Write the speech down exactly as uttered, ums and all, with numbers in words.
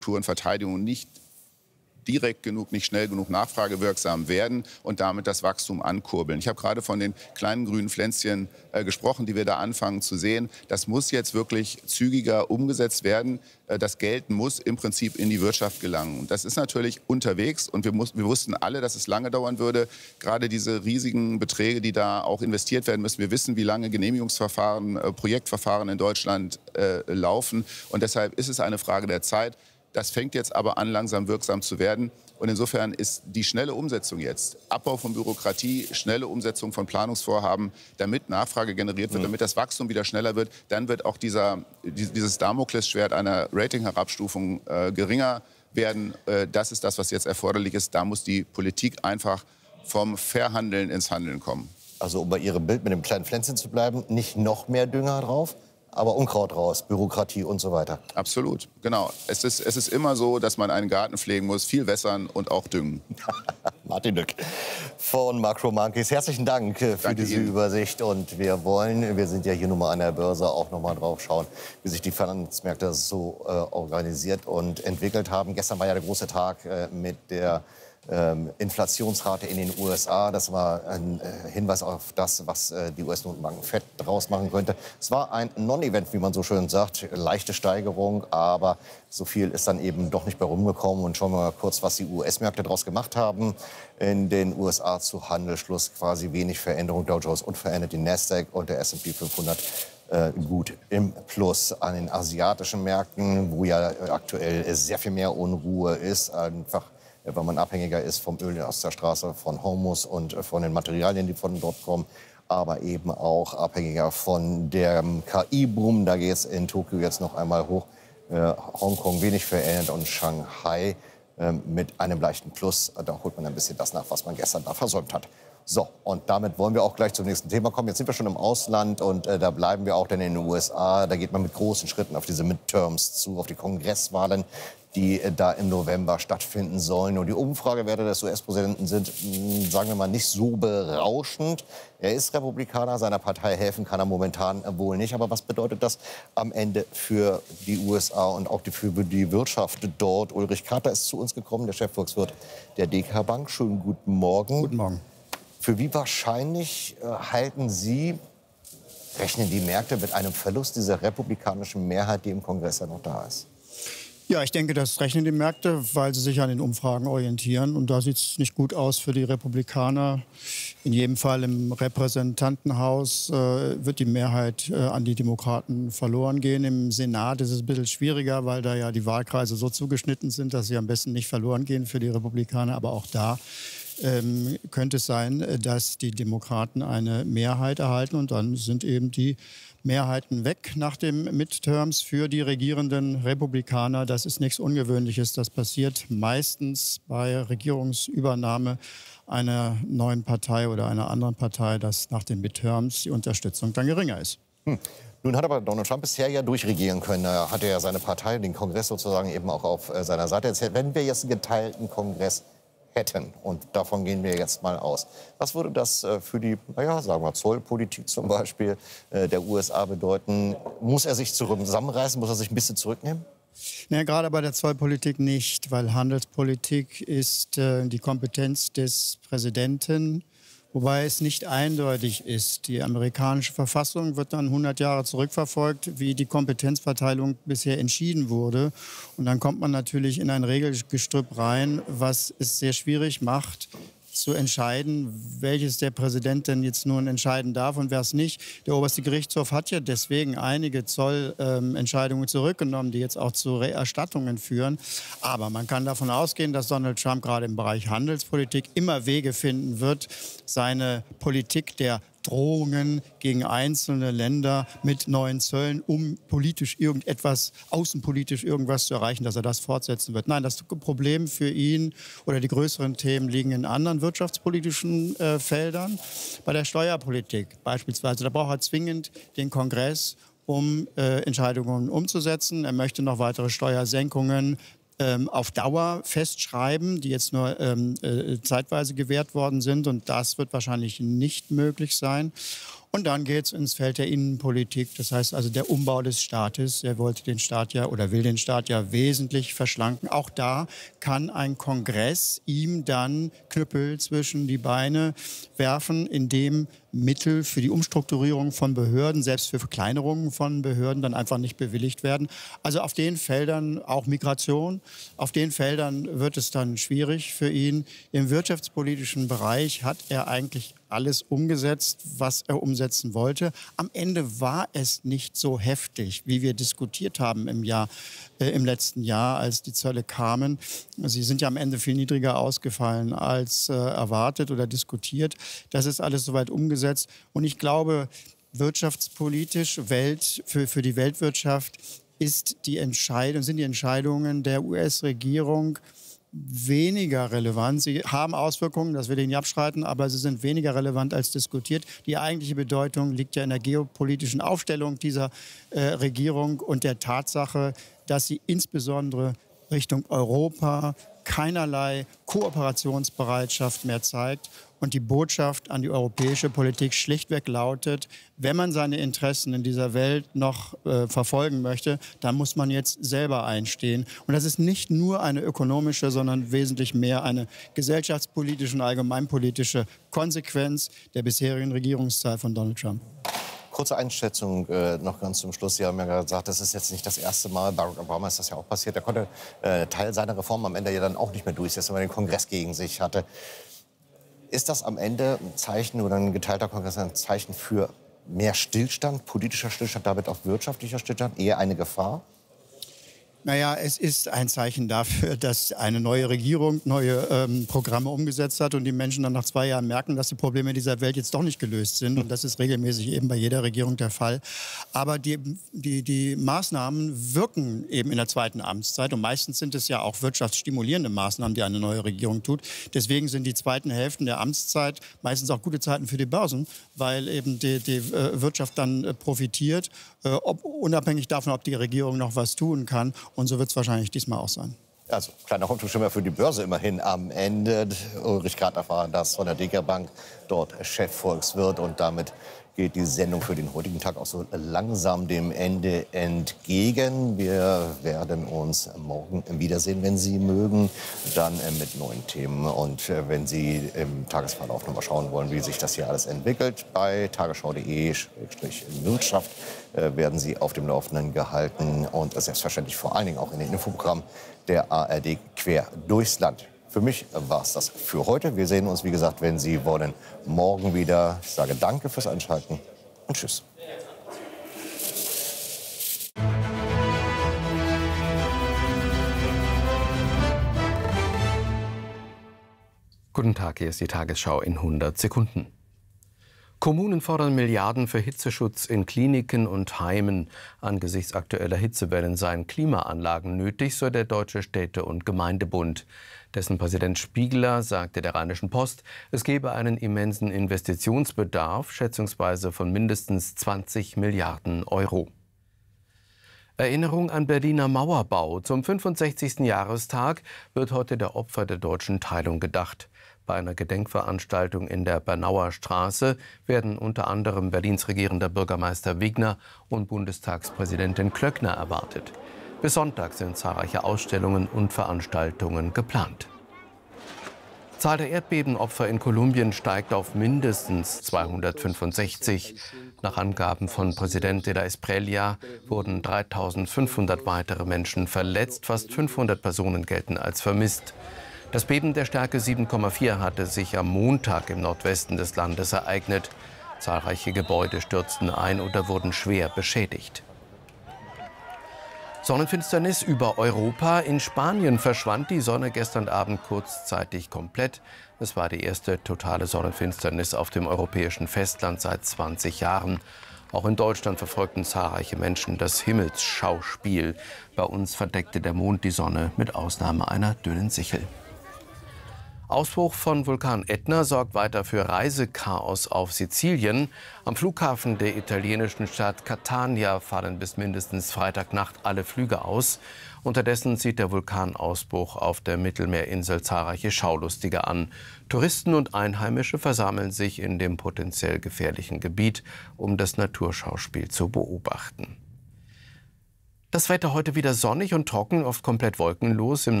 und Verteidigung nicht direkt genug, nicht schnell genug nachfragewirksam werden und damit das Wachstum ankurbeln. Ich habe gerade von den kleinen grünen Pflänzchen äh, gesprochen, die wir da anfangen zu sehen. Das muss jetzt wirklich zügiger umgesetzt werden. Äh, das Geld muss im Prinzip in die Wirtschaft gelangen. Und das ist natürlich unterwegs und wir, muss, wir wussten alle, dass es lange dauern würde. Gerade diese riesigen Beträge, die da auch investiert werden müssen. Wir wissen, wie lange Genehmigungsverfahren, äh, Projektverfahren in Deutschland äh, laufen. Und deshalb ist es eine Frage der Zeit. Das fängt jetzt aber an, langsam wirksam zu werden. Und insofern ist die schnelle Umsetzung jetzt, Abbau von Bürokratie, schnelle Umsetzung von Planungsvorhaben, damit Nachfrage generiert wird, mhm. damit das Wachstum wieder schneller wird, dann wird auch dieser, dieses Damoklesschwert einer Ratingherabstufung äh, geringer werden. Äh, das ist das, was jetzt erforderlich ist. Da muss die Politik einfach vom Verhandeln ins Handeln kommen. Also um bei Ihrem Bild mit dem kleinen Pflänzchen zu bleiben, nicht noch mehr Dünger drauf? Aber Unkraut raus, Bürokratie und so weiter. Absolut, genau. Es ist, es ist immer so, dass man einen Garten pflegen muss, viel wässern und auch düngen. Martin Lück von Macro Monkeys. Herzlichen Dank für Danke diese Ihnen. Übersicht. Und wir wollen, wir sind ja hier nun mal an der Börse, auch noch mal drauf schauen, wie sich die Finanzmärkte so äh, organisiert und entwickelt haben. Gestern war ja der große Tag äh, mit der Ähm, Inflationsrate in den U S A. Das war ein äh, Hinweis auf das, was äh, die U S-Notenbank Fed draus machen könnte. Es war ein Non-Event, wie man so schön sagt. Leichte Steigerung, aber so viel ist dann eben doch nicht bei rumgekommen. Und schauen wir mal kurz, was die U S-Märkte daraus gemacht haben. In den U S A zu Handelsschluss quasi wenig Veränderung. Dow Jones unverändert, die Nasdaq und der S und P fünfhundert äh, gut im Plus. An den asiatischen Märkten, wo ja aktuell sehr viel mehr Unruhe ist, einfach weil man abhängiger ist vom Öl aus der Straße, von Hormuz und von den Materialien, die von dort kommen, aber eben auch abhängiger von dem K I-Boom. Da geht es in Tokio jetzt noch einmal hoch. Äh, Hongkong wenig verändert und Shanghai äh, mit einem leichten Plus. Da holt man ein bisschen das nach, was man gestern da versäumt hat. So, und damit wollen wir auch gleich zum nächsten Thema kommen. Jetzt sind wir schon im Ausland und äh, da bleiben wir auch dann in den U S A. Da geht man mit großen Schritten auf diese Midterms zu, auf die Kongresswahlen, die äh, da im November stattfinden sollen. Und die Umfragewerte des U S-Präsidenten sind, mh, sagen wir mal, nicht so berauschend. Er ist Republikaner, seiner Partei helfen kann er momentan äh, wohl nicht. Aber was bedeutet das am Ende für die U S A und auch die, für die Wirtschaft dort? Ulrich Kater ist zu uns gekommen, der Chefvolkswirt der D K Bank. Schönen guten Morgen. Guten Morgen. Für wie wahrscheinlich äh, halten Sie, rechnen die Märkte mit einem Verlust dieser republikanischen Mehrheit, die im Kongress ja noch da ist? Ja, ich denke, das rechnen die Märkte, weil sie sich an den Umfragen orientieren. Und da sieht es nicht gut aus für die Republikaner. In jedem Fall im Repräsentantenhaus äh, wird die Mehrheit äh, an die Demokraten verloren gehen. Im Senat ist es ein bisschen schwieriger, weil da ja die Wahlkreise so zugeschnitten sind, dass sie am besten nicht verloren gehen für die Republikaner. Aber auch da ähm, könnte es sein, dass die Demokraten eine Mehrheit erhalten. Und dann sind eben die Mehrheiten weg nach den Midterms für die regierenden Republikaner. Das ist nichts Ungewöhnliches. Das passiert meistens bei Regierungsübernahme einer neuen Partei oder einer anderen Partei, dass nach den Midterms die Unterstützung dann geringer ist. Hm. Nun hat aber Donald Trump bisher ja durchregieren können. Er hatte ja seine Partei, den Kongress sozusagen eben auch auf seiner Seite. Jetzt, wenn wir jetzt einen geteilten Kongress hätten, und davon gehen wir jetzt mal aus, was würde das äh, für die, naja, sagen wir Zollpolitik zum Beispiel äh, der U S A bedeuten? Muss er sich zusammenreißen? Muss er sich ein bisschen zurücknehmen? Ja, gerade bei der Zollpolitik nicht, weil Handelspolitik ist äh, die Kompetenz des Präsidenten, wobei es nicht eindeutig ist. Die amerikanische Verfassung wird dann hundert Jahre zurückverfolgt, wie die Kompetenzverteilung bisher entschieden wurde. Und dann kommt man natürlich in ein Regelgestrüpp rein, was es sehr schwierig macht, zu entscheiden, welches der Präsident denn jetzt nun entscheiden darf und wer es nicht. Der oberste Gerichtshof hat ja deswegen einige Zollentscheidungen ähm, zurückgenommen, die jetzt auch zu Reerstattungen führen. Aber man kann davon ausgehen, dass Donald Trump gerade im Bereich Handelspolitik immer Wege finden wird, seine Politik der Drohungen gegen einzelne Länder mit neuen Zöllen, um politisch irgendetwas, außenpolitisch irgendwas zu erreichen, dass er das fortsetzen wird. Nein, das Problem für ihn oder die größeren Themen liegen in anderen wirtschaftspolitischen äh, Feldern. Bei der Steuerpolitik beispielsweise, da braucht er zwingend den Kongress, um äh, Entscheidungen umzusetzen. Er möchte noch weitere Steuersenkungen auf Dauer festschreiben, die jetzt nur ähm, äh, zeitweise gewährt worden sind. Und das wird wahrscheinlich nicht möglich sein. Und dann geht es ins Feld der Innenpolitik. Das heißt also der Umbau des Staates. Er wollte den Staat ja oder will den Staat ja wesentlich verschlanken. Auch da kann ein Kongress ihm dann Knüppel zwischen die Beine werfen, indem Mittel für die Umstrukturierung von Behörden, selbst für Verkleinerungen von Behörden, dann einfach nicht bewilligt werden. Also auf den Feldern, auch Migration, auf den Feldern wird es dann schwierig für ihn. Im wirtschaftspolitischen Bereich hat er eigentlich alles umgesetzt, was er umsetzen wollte. Am Ende war es nicht so heftig, wie wir diskutiert haben im Jahr, äh, im letzten Jahr, als die Zölle kamen. Sie sind ja am Ende viel niedriger ausgefallen als äh, erwartet oder diskutiert. Das ist alles soweit umgesetzt. Und ich glaube, wirtschaftspolitisch, Welt, für, für die Weltwirtschaft ist die Entscheidung, sind die Entscheidungen der U S-Regierung weniger relevant. Sie haben Auswirkungen, das will ich nicht abstreiten, aber sie sind weniger relevant als diskutiert. Die eigentliche Bedeutung liegt ja in der geopolitischen Aufstellung dieser äh, Regierung und der Tatsache, dass sie insbesondere Richtung Europa keinerlei Kooperationsbereitschaft mehr zeigt. Und die Botschaft an die europäische Politik schlichtweg lautet, wenn man seine Interessen in dieser Welt noch äh, verfolgen möchte, dann muss man jetzt selber einstehen. Und das ist nicht nur eine ökonomische, sondern wesentlich mehr eine gesellschaftspolitische und allgemeinpolitische Konsequenz der bisherigen Regierungszeit von Donald Trump. Kurze Einschätzung äh, noch ganz zum Schluss. Sie haben ja gesagt, das ist jetzt nicht das erste Mal. Barack Obama ist das ja auch passiert. Er konnte äh, Teil seiner Reform am Ende ja dann auch nicht mehr durchsetzen, weil er den Kongress gegen sich hatte. Ist das am Ende ein Zeichen oder ein geteilter Kongress ein Zeichen für mehr Stillstand, politischer Stillstand, damit auch wirtschaftlicher Stillstand, eher eine Gefahr? Naja, es ist ein Zeichen dafür, dass eine neue Regierung neue ähm, Programme umgesetzt hat und die Menschen dann nach zwei Jahren merken, dass die Probleme dieser Welt jetzt doch nicht gelöst sind. Und das ist regelmäßig eben bei jeder Regierung der Fall. Aber die, die, die Maßnahmen wirken eben in der zweiten Amtszeit. Und meistens sind es ja auch wirtschaftsstimulierende Maßnahmen, die eine neue Regierung tut. Deswegen sind die zweiten Hälften der Amtszeit meistens auch gute Zeiten für die Börsen, weil eben die, die äh, Wirtschaft dann äh, profitiert, äh, ob, unabhängig davon, ob die Regierung noch was tun kann. Und so wird es wahrscheinlich diesmal auch sein. Also, kleiner Hoffnungsschimmer für die Börse immerhin am Ende. Ulrich gerade erfahren, dass von der D K Bank dort Chefvolkswirt. Und damit geht die Sendung für den heutigen Tag auch so langsam dem Ende entgegen. Wir werden uns morgen wiedersehen, wenn Sie mögen, dann mit neuen Themen. Und wenn Sie im Tagesverlauf noch mal schauen wollen, wie sich das hier alles entwickelt, bei tagesschau punkt de Schrägstrich Wirtschaft werden Sie auf dem Laufenden gehalten und selbstverständlich vor allen Dingen auch in den Infoprogrammen der A R D quer durchs Land. Für mich war es das für heute. Wir sehen uns, wie gesagt, wenn Sie wollen, morgen wieder. Ich sage danke fürs Einschalten und tschüss. Guten Tag, hier ist die Tagesschau in hundert Sekunden. Kommunen fordern Milliarden für Hitzeschutz in Kliniken und Heimen. Angesichts aktueller Hitzewellen seien Klimaanlagen nötig, so der Deutsche Städte- und Gemeindebund. Dessen Präsident Spiegler sagte der Rheinischen Post, es gebe einen immensen Investitionsbedarf, schätzungsweise von mindestens zwanzig Milliarden Euro. Erinnerung an Berliner Mauerbau. Zum fünfundsechzigsten Jahrestag wird heute der Opfer der deutschen Teilung gedacht. Bei einer Gedenkveranstaltung in der Bernauer Straße werden unter anderem Berlins regierender Bürgermeister Wigner und Bundestagspräsidentin Klöckner erwartet. Bis Sonntag sind zahlreiche Ausstellungen und Veranstaltungen geplant. Die Zahl der Erdbebenopfer in Kolumbien steigt auf mindestens zweihundertfünfundsechzig. Nach Angaben von Präsident de la Espriella wurden dreitausendfünfhundert weitere Menschen verletzt. Fast fünfhundert Personen gelten als vermisst. Das Beben der Stärke sieben Komma vier hatte sich am Montag im Nordwesten des Landes ereignet. Zahlreiche Gebäude stürzten ein oder wurden schwer beschädigt. Sonnenfinsternis über Europa. In Spanien verschwand die Sonne gestern Abend kurzzeitig komplett. Es war die erste totale Sonnenfinsternis auf dem europäischen Festland seit zwanzig Jahren. Auch in Deutschland verfolgten zahlreiche Menschen das Himmelsschauspiel. Bei uns verdeckte der Mond die Sonne mit Ausnahme einer dünnen Sichel. Ausbruch von Vulkan Ätna sorgt weiter für Reisechaos auf Sizilien. Am Flughafen der italienischen Stadt Catania fallen bis mindestens Freitagnacht alle Flüge aus. Unterdessen zieht der Vulkanausbruch auf der Mittelmeerinsel zahlreiche Schaulustige an. Touristen und Einheimische versammeln sich in dem potenziell gefährlichen Gebiet, um das Naturschauspiel zu beobachten. Das Wetter heute wieder sonnig und trocken, oft komplett wolkenlos. Im